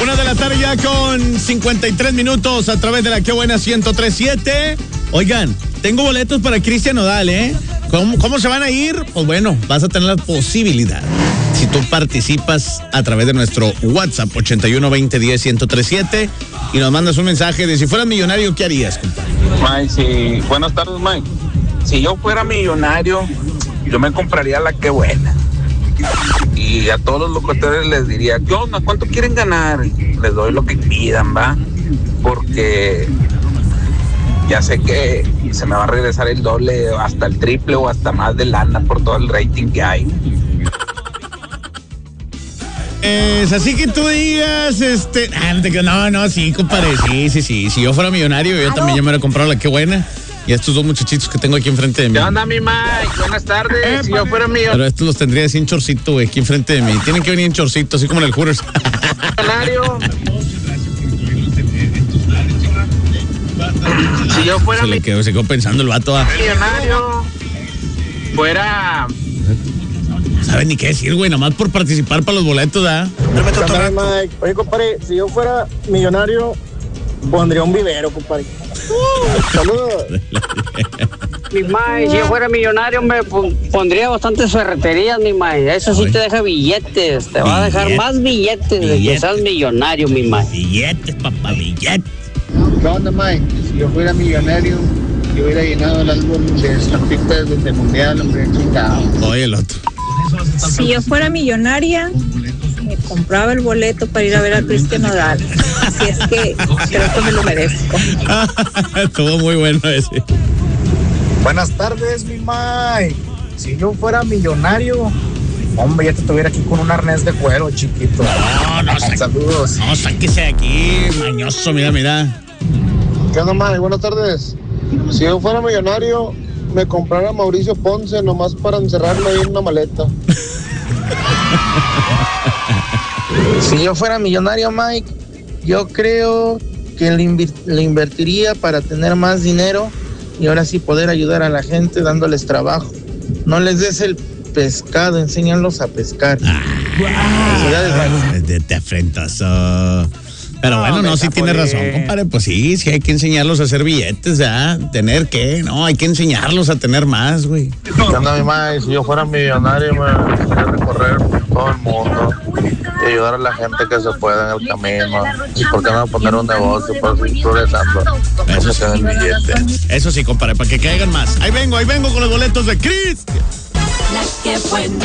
1 de la tarde ya con 53 minutos a través de la Qué Buena 103.7. Oigan, tengo boletos para Cristian Nodal, ¿eh? ¿Cómo se van a ir? Pues bueno, vas a tener la posibilidad. Si tú participas a través de nuestro WhatsApp 8120101037 y nos mandas un mensaje de si fueras millonario, ¿qué harías, compadre? Mike, sí. Buenas tardes, Mike. Si yo fuera millonario, yo me compraría la Qué Buena. Y a todos los locutores les diría, ¿qué onda? ¿Cuánto quieren ganar? Les doy lo que pidan, ¿va? Porque ya sé que se me va a regresar el doble, hasta el triple o hasta más de lana por todo el rating que hay. Así que tú digas, no, sí, compadre, sí. Si yo fuera millonario, yo también ya me hubiera comprado la Qué Buena. Y estos dos muchachitos que tengo aquí enfrente de mí. ¿Qué onda, mi Mike? Buenas tardes. Si yo fuera millonario. Pero estos los tendría sin chorcito, güey, aquí enfrente de mí. Tienen que venir en chorcito, así como en el Hooters. Si yo fuera se quedó pensando el vato. Millonario, fuera... No saben ni qué decir, güey, nomás por participar para los boletos, ¿ah? Mike. Oye, compadre, si yo fuera millonario, pondría un vivero, compadre. Saludos. Mi Mike, si yo fuera millonario, me pondría bastantes ferreterías, mi Mike. Eso sí te deja billetes. Te va a dejar más billetes de que seas millonario, mi Mike. Billetes, papá, billetes. ¿Qué onda, Mike? Si yo fuera millonario, yo hubiera llenado el álbum de estampitas del mundial, hombre, chingado. Oye, el otro. Si yo fuera millonaria, me compraba el boleto para ir a ver a Cristian Nodal. Así es que creo que me lo merezco. Estuvo muy bueno ese. Buenas tardes, mi Mike. Si yo fuera millonario, hombre, ya te estuviera aquí con un arnés de cuero, chiquito. No, saludos. No, sáquese de aquí, mañoso, mira. ¿Qué onda, Mike? Buenas tardes. Si yo fuera millonario, me comprara a Mauricio Ponce nomás para encerrarlo ahí en una maleta. Si yo fuera millonario, Mike, yo creo que le invertiría para tener más dinero y ahora sí poder ayudar a la gente dándoles trabajo. No les des el pescado, enséñalos a pescar. Te afrentas. Pero bueno, no, sí tiene razón, compadre. Pues sí hay que enseñarlos a hacer billetes, ¿ya? ¿Tener qué? No, hay que enseñarlos a tener más, güey. ¿Qué onda, mi Mike? Si yo fuera millonario, me gustaría recorrer todo el mundo y ayudar a la gente que se pueda en el camino. ¿Y por qué no poner un negocio para seguir progresando? Eso sí. El billete. Eso sí, compadre, para que caigan más. Ahí vengo con los boletos de Cristian. La Qué Buena.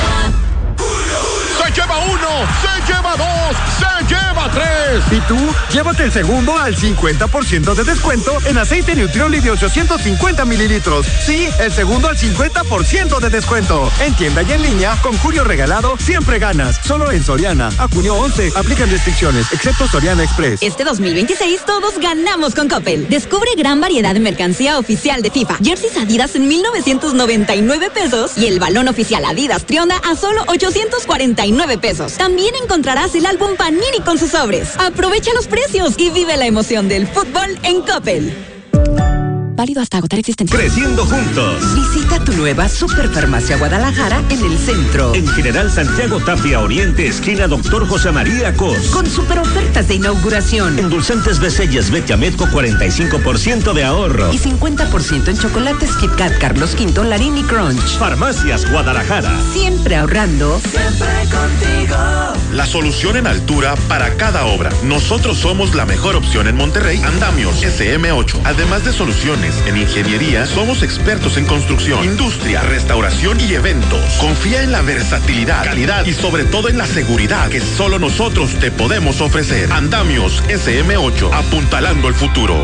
Se lleva 1, se lleva 2, se lleva 3. Y tú, llévate el segundo al 50% de descuento en aceite Nutrioli de 850 mililitros. Sí, el segundo al 50% de descuento. En tienda y en línea, con Julio Regalado, siempre ganas. Solo en Soriana. A junio 11, aplican restricciones, excepto Soriana Express. Este 2026 todos ganamos con Coppel. Descubre gran variedad de mercancía oficial de FIFA. Jerseys Adidas en 1,999 pesos y el balón oficial Adidas Trionda a solo 849 pesos. También encontrarás el álbum Panini con sus sobres. Aprovecha los precios y vive la emoción del fútbol en Coppel. Válido hasta agotar existencia. Creciendo juntos. Visita tu nueva Superfarmacia Guadalajara en el centro. En General Santiago Tapia Oriente, esquina Doctor José María Cos. Con super ofertas de inauguración. Endulzantes Becelles Betiametco 45% de ahorro. Y 50% en chocolates Kit Kat Carlos V, Larín y Crunch. Farmacias Guadalajara. Siempre ahorrando. Siempre contigo. La solución en altura para cada obra. Nosotros somos la mejor opción en Monterrey. Andamios SM8. Además de soluciones en ingeniería, somos expertos en construcción, industria, restauración y eventos. Confía en la versatilidad, calidad y sobre todo en la seguridad que solo nosotros te podemos ofrecer. Andamios SM8, apuntalando el futuro.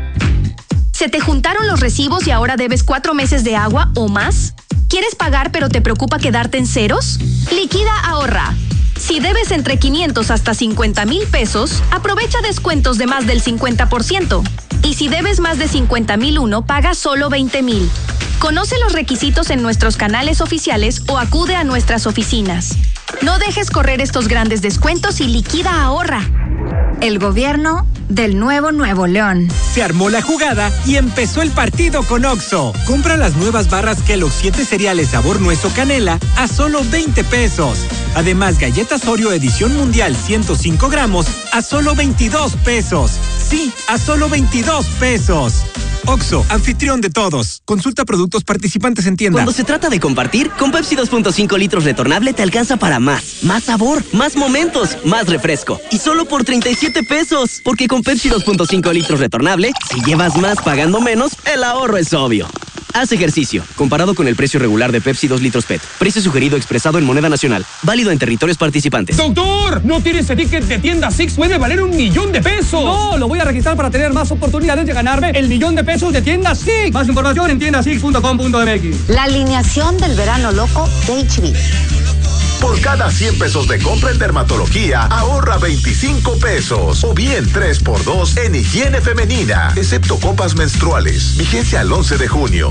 ¿Se te juntaron los recibos y ahora debes 4 meses de agua o más? ¿Quieres pagar pero te preocupa quedarte en ceros? Liquida Ahorra. Si debes entre 500 hasta 50,000 pesos, aprovecha descuentos de más del 50%. Y si debes más de 50,001, paga solo 20,000. Conoce los requisitos en nuestros canales oficiales o acude a nuestras oficinas. No dejes correr estos grandes descuentos y liquida Ahorra. El gobierno del nuevo Nuevo León. Se armó la jugada y empezó el partido con Oxxo. Compra las nuevas barras Kellogg's 7 cereales sabor nuez o canela a solo 20 pesos. Además, galletas Oreo edición mundial 105 gramos a solo 22 pesos. Sí, a solo 22 pesos. Oxxo, anfitrión de todos. Consulta productos participantes en tienda. Cuando se trata de compartir, con Pepsi 2.5 litros retornable te alcanza para más. Más sabor, más momentos, más refresco. Y solo por 37 pesos. Porque con Pepsi 2.5 litros retornable, si llevas más pagando menos, el ahorro es obvio. Haz ejercicio. Comparado con el precio regular de Pepsi 2 litros PET. Precio sugerido expresado en moneda nacional. Válido en territorios participantes. ¡Doctor! ¿No tiene ese ticket de tienda Six? ¡Puede valer $1,000,000! No, lo voy a registrar para tener más oportunidades de ganarme el $1,000,000 de tienda Six. Más información en tiendasix.com.mx. La alineación del verano loco de HB. Por cada 100 pesos de compra en dermatología, ahorra 25 pesos. O bien 3x2 en higiene femenina, excepto copas menstruales. Vigencia al 11 de junio.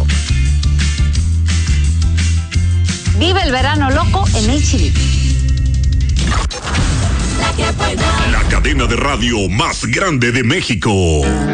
Vive el verano loco en HB. La cadena de radio más grande de México.